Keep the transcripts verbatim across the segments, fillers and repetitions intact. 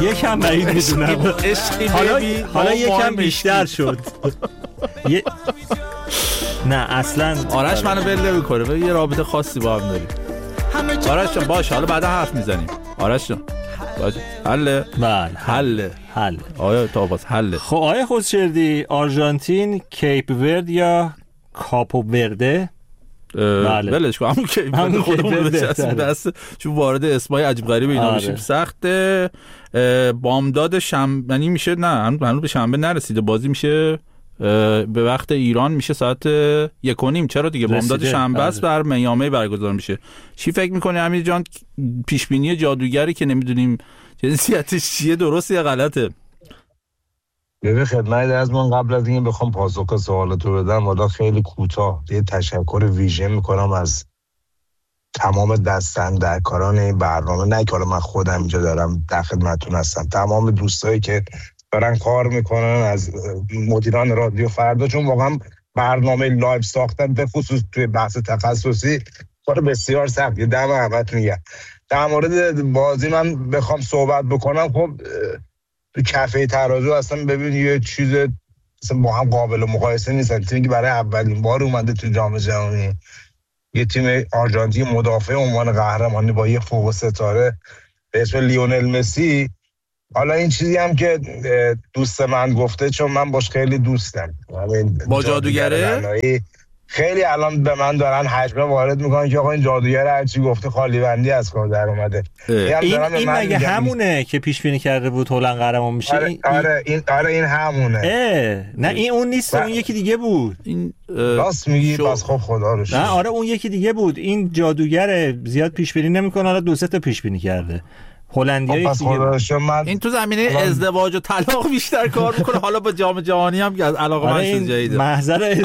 یکم بعید میدونم. حالا حالا یکم بیشتر شد. نه اصلا آرش منو بله میکنه، یه رابطه خاصی با هم داریم. آرش جان باشه، حالا بعدا حرف میزنیم. آرش جان باشه، حله. بله حله حل. آیا تا باز حله. خب آیا خودشردی آرژانتین، کیپ ورد یا کاپو ورده؟ بله بلش کن، همون کیپ ورد خودمون بچسبیم دست، چون وارد اسمای عجیب غریب اینا آره. بشیم سخته. بامداد شنبه میشه، نه هنوز به شنبه نرسیده، بازی میشه به وقت ایران میشه ساعت یک و نیم. چرا دیگه بامداد شنبه است، بر میامه برگزار میشه. چی فکر میکنی امیر جان؟ پیش بینی جادوگری که نمیدونیم جنسیتش چیه، درسته یا غلطه؟ ببین خدمت از من قبل از اینکه بخوام پاسخ سوالتو بدم، والا خیلی کوتاه یه تشکر ویژه میکنم از تمام دست‌اندرکاران این برنامه. نه که من خودم اینجا دارم در خدمتتون هستم، تمام دوستایی که دارن کار میکنن، از مدیران رادیو فردا، چون واقعا برنامه لایو ساختن به خصوص توی بحث تخصصی کار بسیار سختیه. دم احمدتون میگم. در مورد بازی من بخوام صحبت بکنم، خب تو کفه ترازو اصلا ببین یه چیز اصلا با هم قابل مقایسه نیستن. تیمی که برای اولین بار اومده تو جام جهانی، یه تیم آرژانتین مدافع عنوان قهرمانی با یه فوق ستاره به اسم لیونل مسی. حالا این چیزی هم که دوست من گفته، چون من باش خیلی دوستم، با جادوگره خیلی الان به من دارن حجمه وارد میکنن که آقا این جادوگر هرچی گفته خالی بندی از کار در اومده. این, این مگه همونه که پیش بینی کرده بود هلند قهرمان میشه؟ آره, آره این آره این همونه. نه این اون نیست، اون یکی دیگه بود. این راست میگی، پس خب خدا رو شکر. نه آره اون یکی دیگه بود. این جادوگر زیاد پیش بینی نمیکنه، حالا دو سه تا پیش بینی کرده. هلندیایی دیگه. من... این تو زمینه من... ازدواج و طلاق بیشتر کار میکنه، حالا با جام جهانی هم که علاقه من شد جدیده. محضر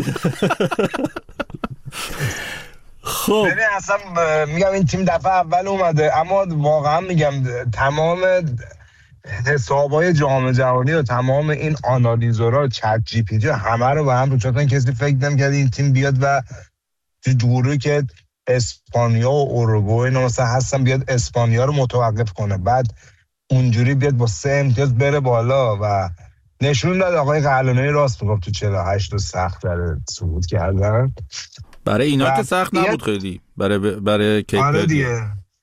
خب ببین اصلا میگم این تیم دفعه اول اومده، اما واقعا میگم تمام حسابای جام جهانی و تمام این آنالیزورها، چت جی پی تی، همه رو به هم رو چطور کسی فکر نمی‌کرد این تیم بیاد و تو جوری که اسپانیا و اوروگوئه اینا مثلا هستن بیاد اسپانیا رو متوقف کنه، بعد اونجوری بیاد با سه امتیاز بره بالا و نشون داد آقای قلعه‌نویی راست میگفت تو چهل و هشت تا سخت داره صعود کردن. برای اینا که سخت نبود خیلی، برای برای کیپ آره دیگه،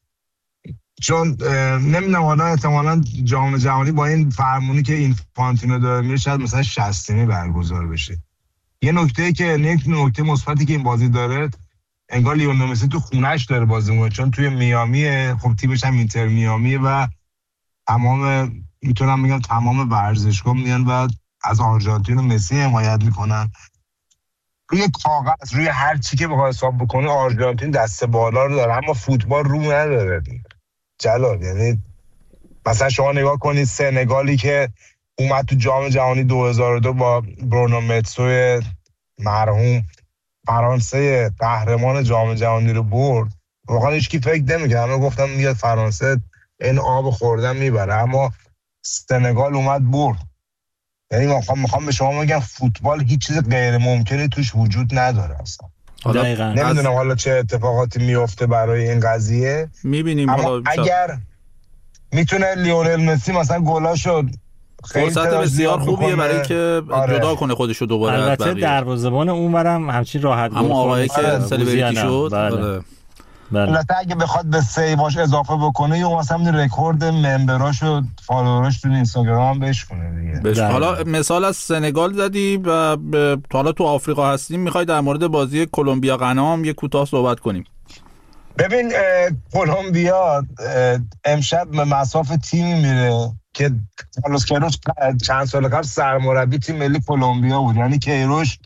چون نمیدونم حالا احتمالاً جام جهانی با این فرمونی که این فانتینو داره میره شاید مثلا شصتمی برگزار بشه. یه نکته که یک نکته مثبتی که این بازی داره، انگار لیونل مسی تو خونه‌اش داره بازی می‌کنه، چون توی میامیه، خب تیمش هم اینتر میامیه و تمام میتونم بگم تمام ورزشگاه میان و از آرژانتین و مسی حمایت میکنن. روی کاغذ، روی هر چی که بخواد حساب بکنه آرژانتین دست بالا رو داره، اما فوتبال رو نداره جلال. یعنی مثلا شما نگاه کنید سنگالی که اومد تو جام جهانی دو هزار و دو با برونو متسو مرحوم، فرانسه قهرمان جام جهانی رو برد، واقعا هیچ کی فکر نمی‌کرد، همه گفتم میاد فرانسه این آب خوردن میبره، اما سنگال اومد برد. یعنی میخوام میخوام به شما بگم فوتبال هیچ چیز غیر ممکنی توش وجود نداره اصلا. دقیقاً. نمیدونم از... حالا چه اتفاقاتی میفته برای این قضیه، میبینیم. اما اگر میتونه لیونل مسی مثلا گلاشو فرصت بسیار خوبیه برای که آره. جدا کنه خودشو دوباره. البته دروازه‌بان اونورم همچین راحت گل اما آقایی که سلبریتی شد. بله. بله. البته اگه بخواد به سیواش اضافه بکنه یا مثلا رکورد ممبراش و فالووراش تو اینستاگرام بهش کنه دیگه. بش. حالا مثال از سنگال زدی و ب... حالا تو آفریقا هستیم، میخوای در مورد بازی کلمبیا غنا هم یه کوتاه صحبت کنیم؟ ببین کلمبیا امشب به مصاف تیمی میره که کارلوس کیروش چند سال قبل سرمربی تیم ملی کلمبیا بود. یعنی کیروش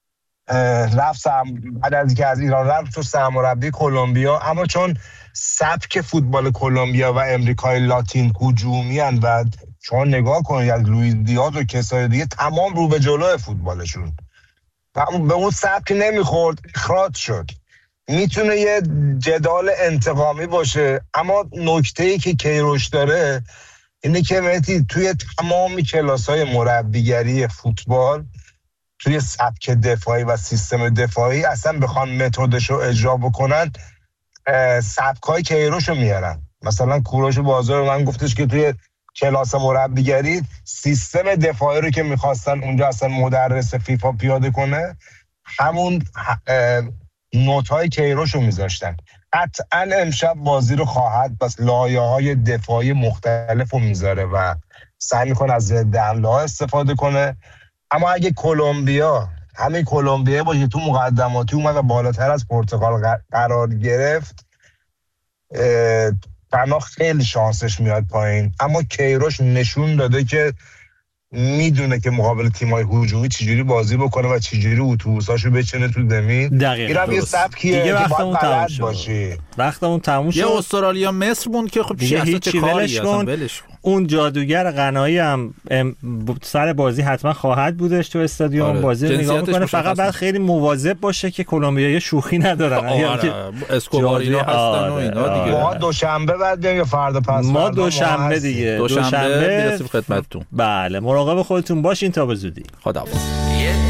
رفت سرم... بعد از اینکه از ایران رفت تو سرمربی کلمبیا، اما چون سبک فوتبال کلمبیا و امریکای لاتین هجومی ان و شما نگاه کنید از لوئیس دیاز و کسای دیگه تمام رو به جلو فوتبالشون و به اون سبک نمیخورد، اخراج شد. میتونه یه جدال انتقامی باشه، اما نکته‌ای که کیروش داره اینه که مهدی توی تمام کلاس‌های مربیگری فوتبال، توی سبک دفاعی و سیستم دفاعی اصلا بخوان متدش رو اجرا بکنن سبکای کیروش رو میارن. مثلا کوروش بازار من گفتش که توی کلاس مربیگری سیستم دفاعی رو که میخواستن اونجا اصلا مدرس فیفا پیاده کنه همون نوت‌های کیروش رو میذاشتن. قطعا امشب بازی رو خواهد بس لایه‌های دفاعی مختلف رو میذاره و سعی میکنه از دمله‌ها استفاده کنه. اما اگه کلمبیا همین کلمبیا باشه تو مقدماتی اومد و بالاتر از پرتغال قرار گرفت، بنا خیلی شانسش میاد پایین. اما کیروش نشون داده که میدونه که مقابل تیمای هجومی چجوری بازی بکنه و چجوری اتوبوساشو بچینه تو زمین. اینم یه سبکیه که باید بلد باشی. وقتمون تموم شد. یه استرالیا مصر موند که خب چی اصلا چه کاری اصلا ولش کن. اون جادوگر قنایی هم سر بازی حتما خواهد بودش تو استادیوم. آره. بازی رو نگاه میکنه، فقط بعد خیلی مواظب باشه که کلمبیایی شوخی ندارن. آره. اسکوبارینا هستن و اینا دیگه. ما دوشنبه بعد بیایم یا فردا پس ما دوشنبه دیگه دوشنبه میرسیم خدمتتون. بله مراقب خودتون باشین تا به زودی. خداحافظ.